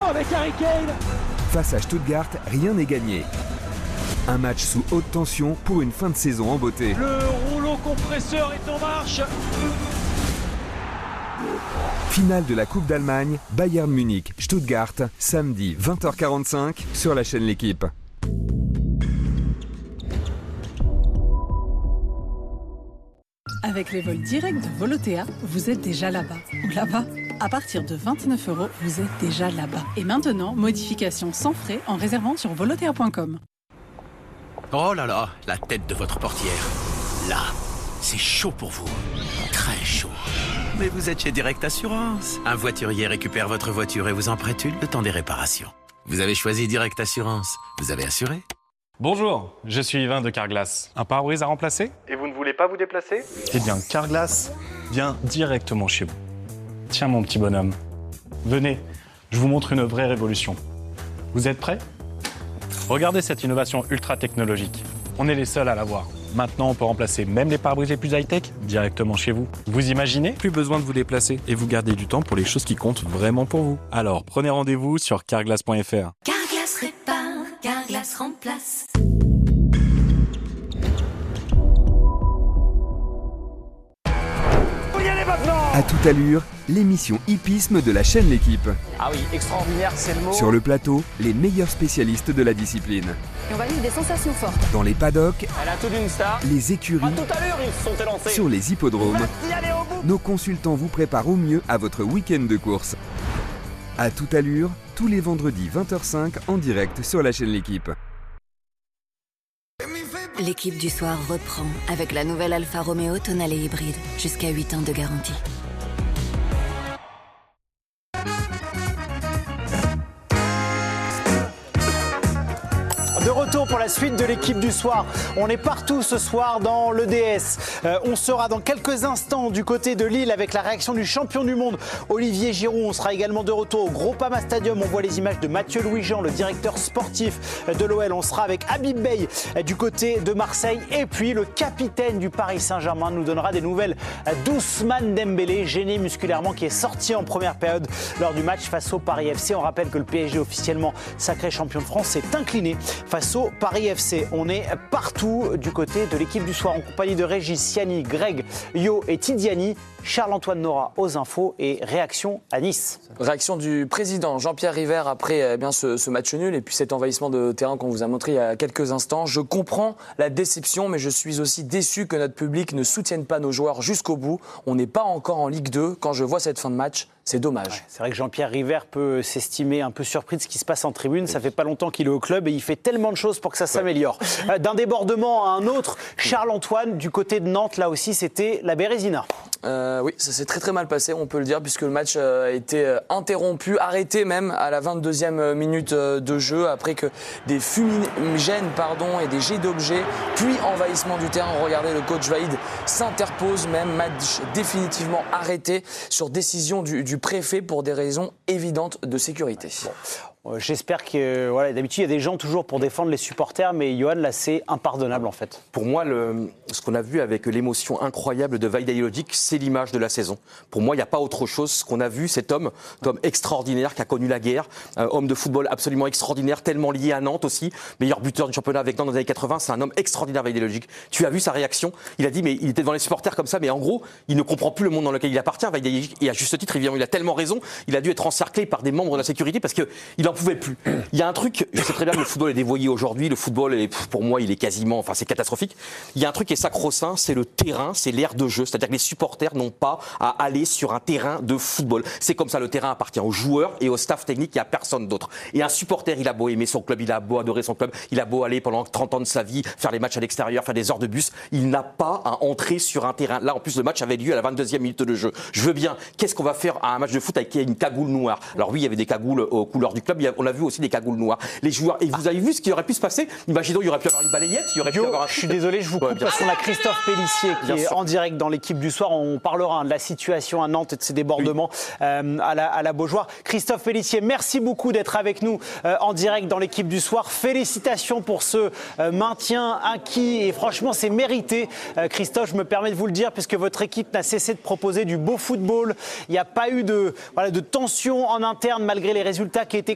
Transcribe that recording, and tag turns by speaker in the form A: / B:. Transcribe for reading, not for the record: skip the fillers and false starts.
A: avec Harry Kane.
B: Face à Stuttgart, rien n'est gagné. Un match sous haute tension pour une fin de saison en beauté.
A: Le rouleau compresseur est en marche.
B: Finale de la Coupe d'Allemagne, Bayern Munich, Stuttgart, samedi 20h45 sur la chaîne L'Équipe.
C: Avec les vols directs de Volotea, vous êtes déjà là-bas. Ou là-bas. À partir de 29 €, vous êtes déjà là-bas. Et maintenant, modification sans frais en réservant sur volotea.com.
D: Oh là là, la tête de votre portière. Là, c'est chaud pour vous. Très chaud. Mais vous êtes chez Direct Assurance. Un voiturier récupère votre voiture et vous en prête une le temps des réparations. Vous avez choisi Direct Assurance. Vous avez assuré ?
E: Bonjour, je suis Yvain de Carglass. Un pare-brise à remplacer ?
F: Et vous ne voulez pas vous déplacer ?
E: Eh bien, Carglass vient directement chez vous. Tiens mon petit bonhomme, venez, je vous montre une vraie révolution. Vous êtes prêts ? Regardez cette innovation ultra technologique. On est les seuls à l'avoir. Maintenant, on peut remplacer même les pare-brises les plus high-tech directement chez vous. Vous imaginez ? Plus besoin de vous déplacer et vous gardez du temps pour les choses qui comptent vraiment pour vous. Alors, prenez rendez-vous sur carglass.fr.
G: Carglass répare, Carglass remplace.
B: À toute allure, l'émission hippisme de la chaîne L'Équipe.
A: Ah oui, extraordinaire, c'est le mot.
B: Sur le plateau, les meilleurs spécialistes de la discipline.
H: Et on va vivre des sensations fortes.
B: Dans les paddocks,
A: Elle a tout d'une star.
B: les écuries,
A: À toute allure, ils se sont élancés.
B: sur les hippodromes,
A: Y aller au bout.
B: nos consultants vous préparent au mieux à votre week-end de course. À toute allure, tous les vendredis 20h05 en direct sur la chaîne L'Équipe.
G: L'équipe du soir reprend avec la nouvelle Alfa Romeo Tonale hybride. Jusqu'à 8 ans de garantie.
F: De retour pour la suite de l'équipe du soir. On est partout ce soir dans l'EDS. On sera dans quelques instants du côté de Lille avec la réaction du champion du monde, Olivier Giroud. On sera également de retour au Groupama Stadium. On voit les images de Mathieu Louis-Jean, le directeur sportif de l'OL. On sera avec Habib Beye du côté de Marseille. Et puis le capitaine du Paris Saint-Germain nous donnera des nouvelles d'Ousmane Dembélé, gêné musculairement, qui est sorti en première période lors du match face au Paris FC. On rappelle que le PSG, officiellement sacré champion de France, s'est incliné face au Paris FC. On est partout du côté de l'équipe du soir en compagnie de Régis, Siani, Greg, Yo et Tidiani. Charles-Antoine Nora aux infos et réaction à Nice.
I: Réaction du président Jean-Pierre River après ce match nul et puis cet envahissement de terrain qu'on vous a montré il y a quelques instants. Je comprends la déception, mais je suis aussi déçu que notre public ne soutienne pas nos joueurs jusqu'au bout. On n'est pas encore en Ligue 2. Quand je vois cette fin de match, c'est dommage.
F: Ouais, c'est vrai que Jean-Pierre River peut s'estimer un peu surpris de ce qui se passe en tribune. Ça fait pas longtemps qu'il est au club et il fait tellement de choses pour que ça s'améliore. D'un débordement à un autre, Charles-Antoine, du côté de Nantes, là aussi, c'était la Bérésina.
I: Oui, ça s'est très très mal passé, on peut le dire, puisque le match a été interrompu, arrêté même à la 22e minute de jeu, après que des fumigènes et des jets d'objets, puis envahissement du terrain. Regardez, le coach Vaïd s'interpose même, match définitivement arrêté sur décision du préfet pour des raisons évidentes de sécurité.
F: J'espère que, d'habitude, il y a des gens toujours pour défendre les supporters, mais Johan, là, c'est impardonnable, en fait.
J: Pour moi, ce qu'on a vu avec l'émotion incroyable de Vaïd Halilhodžić, c'est l'image de la saison. Pour moi, il n'y a pas autre chose. Ce qu'on a vu, cet homme extraordinaire, qui a connu la guerre, homme de football absolument extraordinaire, tellement lié à Nantes aussi, meilleur buteur du championnat avec Nantes dans les années 80, c'est un homme extraordinaire, Vaïd Halilhodžić. Tu as vu sa réaction? Il a dit, mais il était devant les supporters comme ça, mais en gros, il ne comprend plus le monde dans lequel il appartient, Vaïd Halilhodžić, et à juste titre, évidemment, il a tellement raison, il a dû être encerclé par des membres de la sécurité parce qu'il n'en pouvait plus. Il y a un truc, je sais très bien que le football est dévoyé aujourd'hui, le football, pour moi, il est quasiment, c'est catastrophique. Il y a un truc qui est sacro-saint, c'est le terrain, c'est l'aire de jeu. C'est-à-dire que les supporters n'ont pas à aller sur un terrain de football. C'est comme ça, le terrain appartient aux joueurs et au staff technique, il n'y a personne d'autre. Et un supporter, il a beau aimer son club, il a beau adorer son club, il a beau aller pendant 30 ans de sa vie, faire les matchs à l'extérieur, faire des heures de bus, il n'a pas à entrer sur un terrain. Là, en plus, le match avait lieu à la 22e minute de jeu. Je veux bien, qu'est-ce qu'on va faire à un match de foot avec une cagoule noire? Alors oui, il y avait des cagoules aux couleurs du club, on a vu aussi des cagoules noires. Les joueurs, et vous avez vu ce qui aurait pu se passer? Imaginons, il y aurait pu avoir une balayette, il y aurait pu avoir un...
F: Je suis désolé, je vous coupe parce qu'on a Christophe Pélissier qui est en direct dans l'équipe du soir. On parlera de la situation à Nantes et de ces débordements à la Beaujoire. Christophe Pélissier, merci beaucoup d'être avec nous en direct dans l'équipe du soir. Félicitations pour ce maintien acquis et franchement, c'est mérité. Christophe, je me permets de vous le dire puisque votre équipe n'a cessé de proposer du beau football. Il n'y a pas eu de tension en interne malgré les résultats qui étaient